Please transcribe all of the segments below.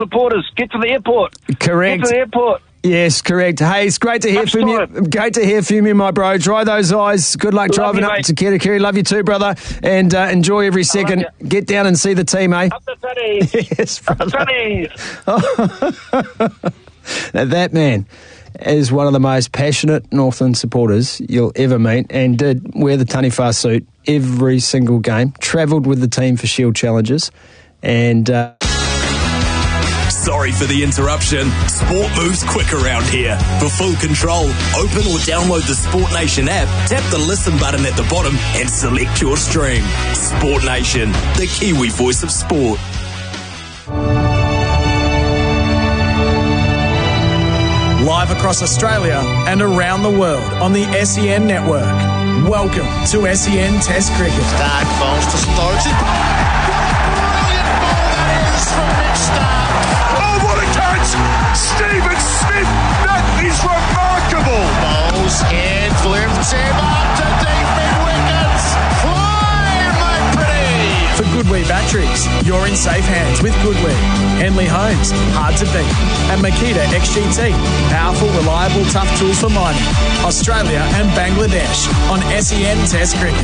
supporters, get to the airport. Correct. Get to the airport. Yes, correct. Hey, it's great to hear from you. Great to hear from you, my bro. Dry those eyes. Good luck driving up to Kerikeri. Love you too, brother. And enjoy every second. Get down and see the team, eh? Up the titties. Yes, brother. Up the titties. Now, that man is one of the most passionate Northland supporters you'll ever meet, and did wear the Taniwha suit every single game. Travelled with the team for Shield Challenges, and... Sorry for the interruption. Sport moves quick around here. For full control, open or download the Sport Nation app, tap the listen button at the bottom and select your stream. Sport Nation, the Kiwi voice of sport. Live across Australia and around the world on the SEN network. Welcome to SEN Test Cricket. Stark falls to Stokes. Brilliant ball that is from Mitch Stark. Oh, what a catch! Stephen Smith, that is remarkable! Bowls in, Flim Tim up to deep mid wickets. Fly, my pretty! For Goodwee batteries, you're in safe hands with Goodwee. Henley Homes, hard to beat. And Makita XGT, powerful, reliable, tough tools for mining. Australia and Bangladesh on SEN Test Cricket.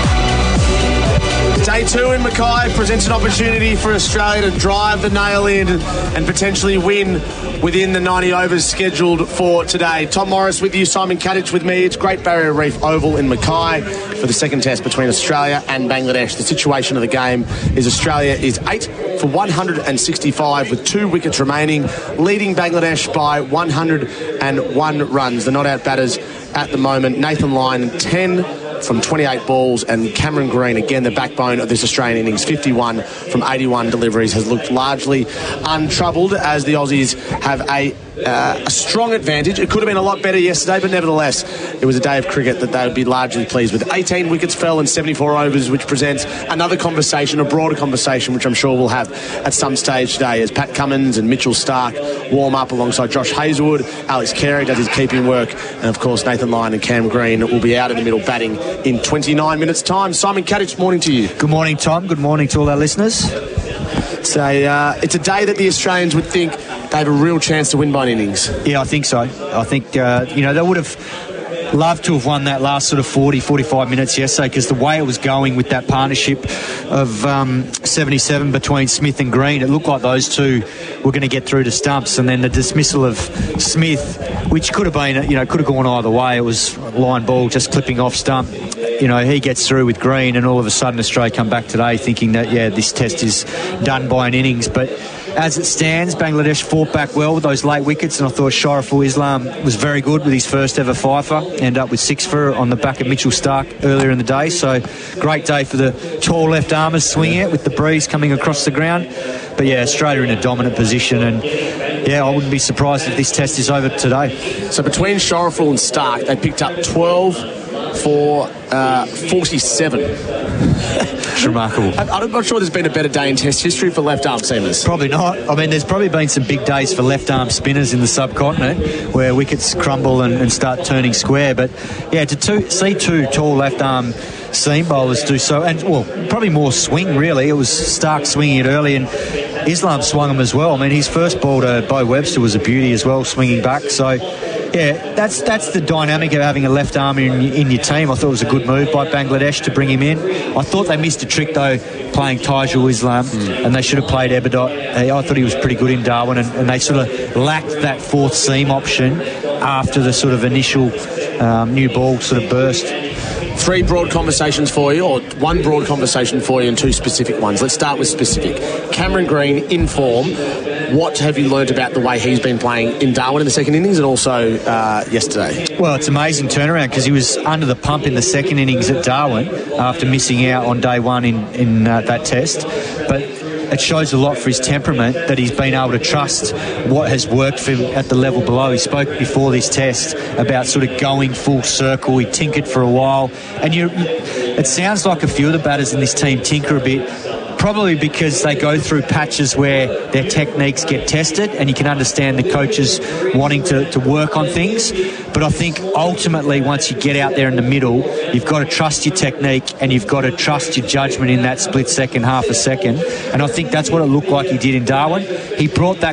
Day 2 in Mackay presents an opportunity for Australia to drive the nail in and potentially win within the 90 overs scheduled for today. Tom Morris with you, Simon Kadich with me. It's Great Barrier Reef Oval in Mackay for the second test between Australia and Bangladesh. The situation of the game is Australia is 8 for 165 with 2 wickets remaining, leading Bangladesh by 101 runs. The not-out batters at the moment, Nathan Lyon, 10 from 28 balls, and Cameron Green, again the backbone of this Australian innings, 51 from 81 deliveries, has looked largely untroubled as the Aussies have a strong advantage. It could have been a lot better yesterday, but nevertheless it was a day of cricket that they would be largely pleased with. 18 wickets fell in 74 overs, which presents another conversation, a broader conversation, which I'm sure we'll have at some stage today as Pat Cummins and Mitchell Stark warm up alongside Josh Hazlewood. Alex Carey does his keeping work, and of course Nathan Lyon and Cam Green will be out in the middle batting in 29 minutes time. Simon Kadich, morning to you. Good morning, Tom. Good morning to all our listeners. It's a day that the Australians would think they have a real chance to win by an innings. Yeah, I think so. I think, they would have loved to have won that last sort of 40, 45 minutes yesterday, because the way it was going with that partnership of 77 between Smith and Green, it looked like those two were going to get through to stumps, and then the dismissal of Smith, which could have been, could have gone either way. It was line ball just clipping off stump. He gets through with Green, and all of a sudden Australia come back today thinking that, this test is done by an innings. But as it stands, Bangladesh fought back well with those late wickets, and I thought Shariful Islam was very good with his first ever fifer, ended up with 6 for on the back of Mitchell Stark earlier in the day. So great day for the tall left armers swinging it with the breeze coming across the ground. But Australia in a dominant position, and I wouldn't be surprised if this test is over today. So between Shariful and Stark, they picked up 12 for 47. It's remarkable. I'm not sure there's been a better day in Test history for left-arm seamers. Probably not. I mean, there's probably been some big days for left-arm spinners in the subcontinent where wickets crumble and start turning square. But, to see 2 tall left-arm seam bowlers do so, and, probably more swing, really. It was Stark swinging it early, and Islam swung him as well. I mean, his first ball to Bo Webster was a beauty as well, swinging back. So, that's the dynamic of having a left arm in your team. I thought it was a good move by Bangladesh to bring him in. I thought they missed a trick, though, playing Taijul Islam, and they should have played Eberdot. I thought he was pretty good in Darwin, and they sort of lacked that fourth seam option after the sort of initial new ball sort of burst. 3 broad conversations for you, or 1 broad conversation for you and 2 specific ones. Let's start with specific. Cameron Green in form. What have you learnt about the way he's been playing in Darwin in the second innings and also yesterday? Well, it's amazing turnaround, because he was under the pump in the second innings at Darwin after missing out on day 1 in that test. But it shows a lot for his temperament that he's been able to trust what has worked for him at the level below. He spoke before this test about sort of going full circle. He tinkered for a while, and it sounds like a few of the batters in this team tinker a bit probably because they go through patches where their techniques get tested, and you can understand the coaches wanting to work on things. But I think ultimately, once you get out there in the middle, you've got to trust your technique and you've got to trust your judgment in that split second, half a second. And I think that's what it looked like he did in Darwin. He brought that